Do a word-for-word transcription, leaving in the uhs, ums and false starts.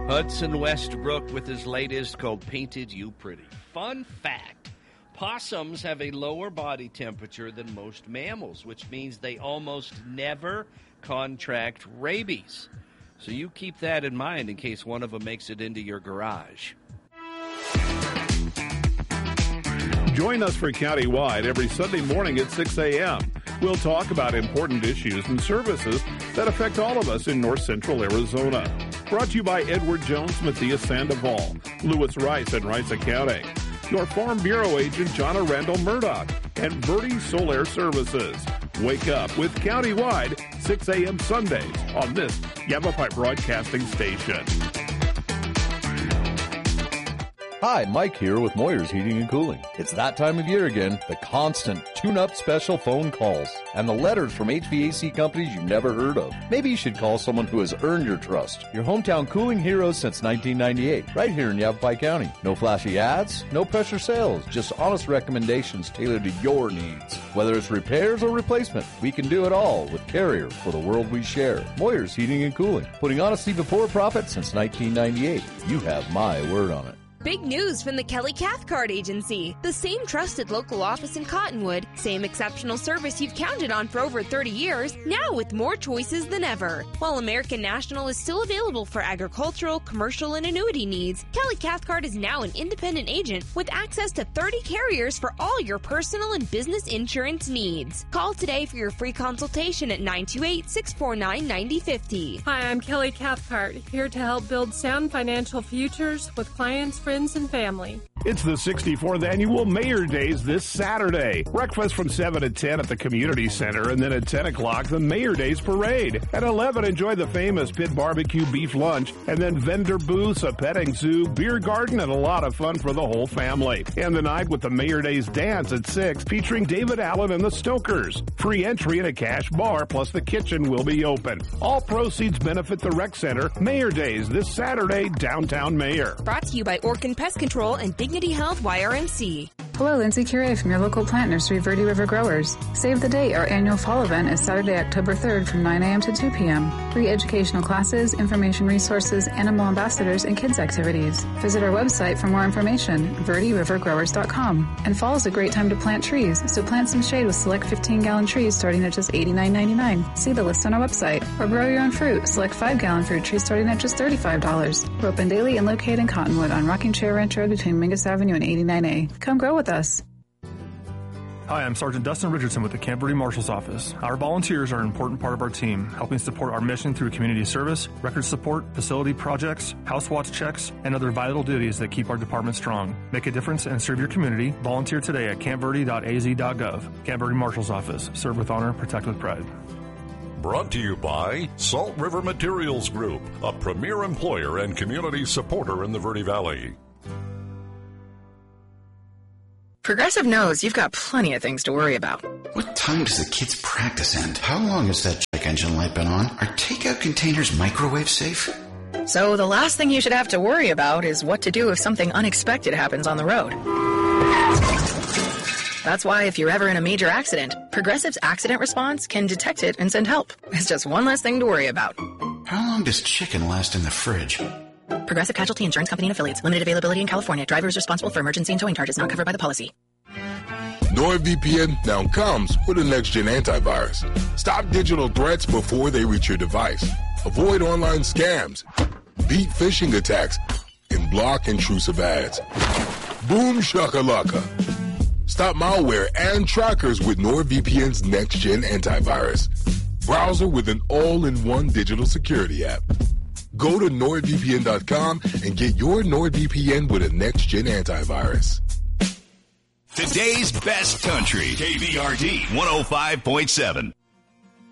Hudson Westbrook with his latest called Painted You Pretty. Fun fact, possums have a lower body temperature than most mammals, which means they almost never contract rabies. So you keep that in mind in case one of them makes it into your garage. Join us for Countywide every Sunday morning at six a.m. We'll talk about important issues and services that affect all of us in north central Arizona. Brought to you by Edward Jones, Matthias Sandoval, Lewis Rice and Rice County, your Farm Bureau agent, Jonna Randall Murdoch, and Verde Solaire Services. Wake up with Countywide, six a.m. Sundays on this Yavapai Broadcasting Station. Hi, Mike here with Moyer's Heating and Cooling. It's that time of year again, the constant tune-up special phone calls and the letters from H V A C companies you've never heard of. Maybe you should call someone who has earned your trust. Your hometown cooling heroes since nineteen ninety-eight, right here in Yavapai County. No flashy ads, no pressure sales, just honest recommendations tailored to your needs. Whether it's repairs or replacement, we can do it all with Carrier for the world we share. Moyer's Heating and Cooling, putting honesty before profit since nineteen ninety-eight. You have my word on it. Big news from the Kelly Cathcart Agency. The same trusted local office in Cottonwood, same exceptional service you've counted on for over thirty years, now with more choices than ever. While American National is still available for agricultural, commercial, and annuity needs, Kelly Cathcart is now an independent agent with access to thirty carriers for all your personal and business insurance needs. Call today for your free consultation at nine two eight, six four nine, nine zero five zero. Hi, I'm Kelly Cathcart, here to help build sound financial futures with clients, friends, and family. It's the sixty-fourth Annual Mayor Days this Saturday. Breakfast from seven to ten at the Community Center, and then at ten o'clock, the Mayor Days Parade. At eleven, enjoy the famous Pit Barbecue Beef Lunch, and then vendor booths, a petting zoo, beer garden, and a lot of fun for the whole family. And the night with the Mayor Days Dance at six, featuring David Allen and the Stokers. Free entry and a cash bar, plus the kitchen will be open. All proceeds benefit the Rec Center. Mayor Days this Saturday, downtown Mayor. Brought to you by Orkin Pest Control and Dignity Health Y R M C. Hello, Lindsay Curie from your local plant nursery, Verde River Growers. Save the date. Our annual fall event is Saturday, October third from nine a.m. to two p.m. Free educational classes, information resources, animal ambassadors, and kids activities. Visit our website for more information, verde river growers dot com. And fall is a great time to plant trees, so plant some shade with select fifteen-gallon trees starting at just eighty-nine ninety-nine. See the list on our website. Or grow your own fruit. Select five-gallon fruit trees starting at just thirty-five dollars. We're open daily and located in Cottonwood on Rocking Chair Ranch Road between Mingus Avenue and eighty-nine A. Come grow with us. Hi, I'm Sergeant Dustin Richardson with the Camp Verde Marshal's Office. Our volunteers are an important part of our team, helping support our mission through community service, record support, facility projects, house watch checks, and other vital duties that keep our department strong. Make a difference and serve your community. Volunteer today at camp verde dot a z dot gov. Camp Verde Marshal's Office. Serve with honor, protect with pride. Brought to you by Salt River Materials Group, a premier employer and community supporter in the Verde Valley. Progressive knows you've got plenty of things to worry about. What time does the kids' practice end? How long has that check engine light been on? Are takeout containers microwave safe? So the last thing you should have to worry about is what to do if something unexpected happens on the road. That's why if you're ever in a major accident, Progressive's accident response can detect it and send help. It's just one less thing to worry about. How long does chicken last in the fridge? Progressive Casualty Insurance Company and Affiliates. Limited availability in California. Driver is responsible for emergency and towing charges not covered by the policy. NordVPN now comes with a next-gen antivirus. Stop digital threats before they reach your device. Avoid online scams. Beat phishing attacks. And block intrusive ads. Boom shakalaka. Stop malware and trackers with NordVPN's next-gen antivirus. Browser with an all-in-one digital security app. Go to nord v p n dot com and get your NordVPN with a next-gen antivirus. Today's best country, K B R D one oh five point seven.